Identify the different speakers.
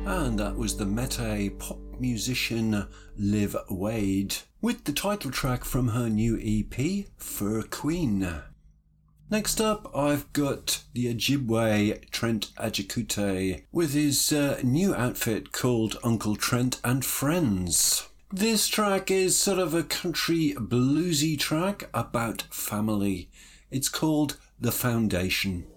Speaker 1: And that was the Métis pop musician Liv Wade with the title track from her new EP, Fur Queen. Next up, I've got the Ojibwe Trent Ajikute with his new outfit called Uncle Trent and Friends. This track is sort of a country bluesy track about family. It's called The Foundation.